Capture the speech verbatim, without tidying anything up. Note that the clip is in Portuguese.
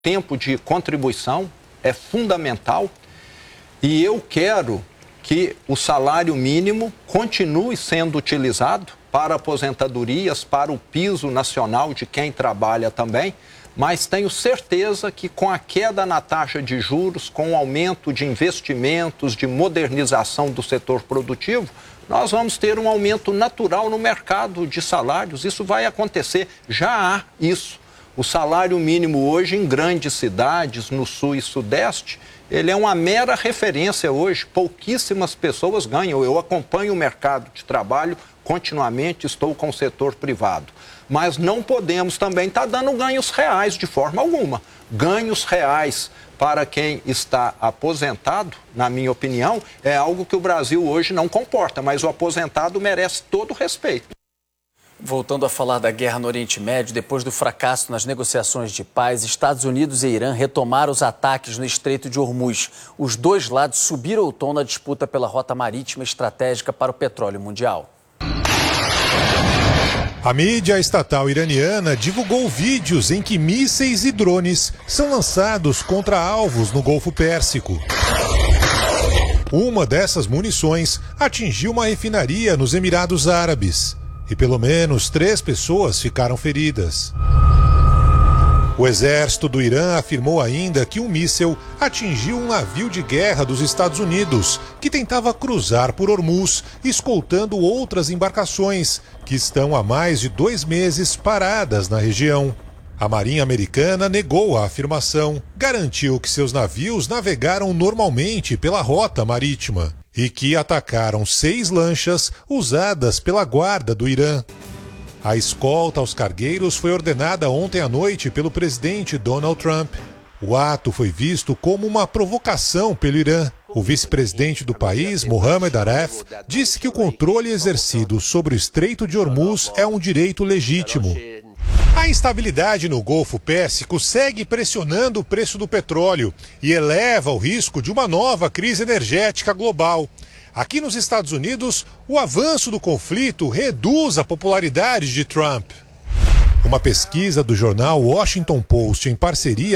tempo de contribuição é fundamental e eu quero que o salário mínimo continue sendo utilizado para aposentadorias, para o piso nacional de quem trabalha também, mas tenho certeza que com a queda na taxa de juros, com o aumento de investimentos, de modernização do setor produtivo, nós vamos ter um aumento natural no mercado de salários. Isso vai acontecer, já há isso. O salário mínimo hoje em grandes cidades, no sul e sudeste, ele é uma mera referência hoje. Pouquíssimas pessoas ganham. Eu acompanho o mercado de trabalho continuamente, estou com o setor privado. Mas não podemos também estar dando ganhos reais de forma alguma. Ganhos reais para quem está aposentado, na minha opinião, é algo que o Brasil hoje não comporta, mas o aposentado merece todo o respeito. Voltando a falar da guerra no Oriente Médio, depois do fracasso nas negociações de paz, Estados Unidos e Irã retomaram os ataques no Estreito de Hormuz. Os dois lados subiram o tom na disputa pela rota marítima estratégica para o petróleo mundial. A mídia estatal iraniana divulgou vídeos em que mísseis e drones são lançados contra alvos no Golfo Pérsico. Uma dessas munições atingiu uma refinaria nos Emirados Árabes. E pelo menos três pessoas ficaram feridas. O exército do Irã afirmou ainda que um míssil atingiu um navio de guerra dos Estados Unidos, que tentava cruzar por Hormuz, escoltando outras embarcações, que estão há mais de dois meses paradas na região. A Marinha Americana negou a afirmação, garantiu que seus navios navegaram normalmente pela rota marítima e que atacaram seis lanchas usadas pela guarda do Irã. A escolta aos cargueiros foi ordenada ontem à noite pelo presidente Donald Trump. O ato foi visto como uma provocação pelo Irã. O vice-presidente do país, Mohammad Aref, disse que o controle exercido sobre o Estreito de Hormuz é um direito legítimo. A instabilidade no Golfo Pérsico segue pressionando o preço do petróleo e eleva o risco de uma nova crise energética global. Aqui nos Estados Unidos, o avanço do conflito reduz a popularidade de Trump. Uma pesquisa do jornal Washington Post, em parceria